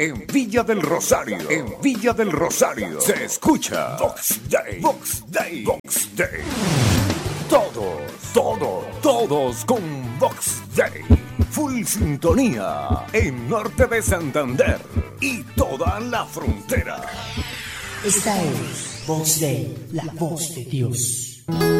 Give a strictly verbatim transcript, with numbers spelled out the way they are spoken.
en Villa del Rosario. En Villa del Rosario se escucha Vox Day. Vox Day. Vox Day. Todos, todos, todos con Vox Day. Full sintonía en norte de Santander y toda la frontera. Esta es Vox Day, la voz de Dios.